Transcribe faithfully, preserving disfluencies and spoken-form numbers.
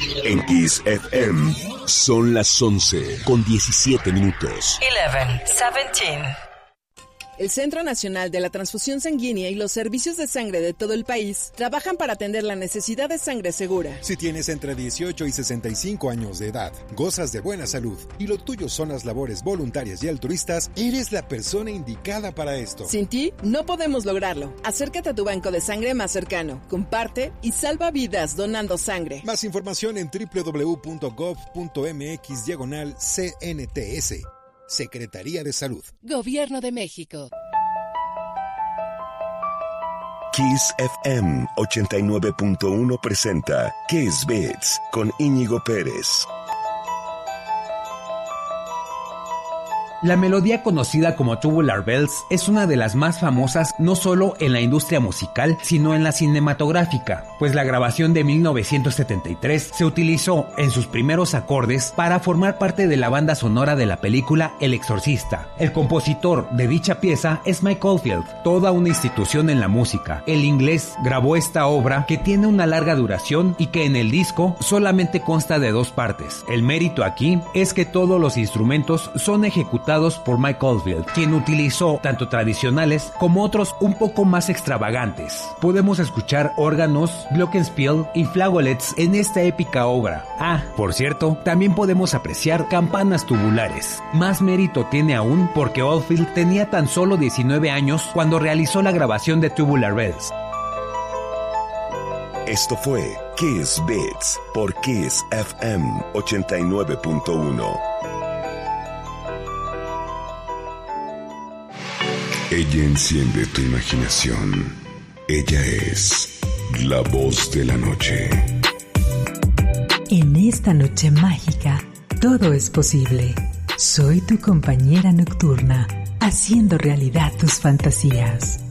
En Kiss F M son las once con diecisiete minutos. once, diecisiete. El Centro Nacional de la Transfusión Sanguínea y los servicios de sangre de todo el país trabajan para atender la necesidad de sangre segura. Si tienes entre dieciocho y sesenta y cinco años de edad, gozas de buena salud y lo tuyo son las labores voluntarias y altruistas, eres la persona indicada para esto. Sin ti, no podemos lograrlo. Acércate a tu banco de sangre más cercano, comparte y salva vidas donando sangre. Más información en doble u doble u doble u punto gov punto eme equis diagonal C N T S. Secretaría de Salud. Gobierno de México. Kiss F M ochenta y nueve punto uno presenta Kiss Beats con Íñigo Pérez. La melodía conocida como Tubular Bells es una de las más famosas no solo en la industria musical, sino en la cinematográfica, pues la grabación de mil novecientos setenta y tres se utilizó en sus primeros acordes para formar parte de la banda sonora de la película El Exorcista. El compositor de dicha pieza es Mike Oldfield, toda una institución en la música. El inglés grabó esta obra que tiene una larga duración y que en el disco solamente consta de dos partes. El mérito aquí es que todos los instrumentos son ejecutados por Mike Oldfield, quien utilizó tanto tradicionales como otros un poco más extravagantes. Podemos escuchar órganos, glockenspiel y flagolets en esta épica obra. Ah, por cierto, también podemos apreciar campanas tubulares. Más mérito tiene aún porque Oldfield tenía tan solo diecinueve años cuando realizó la grabación de Tubular Bells. Esto fue Kiss Beats por Kiss F M ochenta y nueve punto uno. Ella enciende tu imaginación. Ella es la voz de la noche. En esta noche mágica, todo es posible. Soy tu compañera nocturna, haciendo realidad tus fantasías.